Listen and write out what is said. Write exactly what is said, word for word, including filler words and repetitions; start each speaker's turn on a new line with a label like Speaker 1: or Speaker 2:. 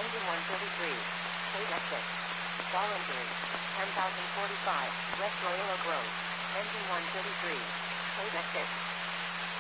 Speaker 1: Engine one thirty-three. Paid exit. Ball injury. ten thousand forty-five. West Royal Oak Road. Engine one thirty-three. Paid exit.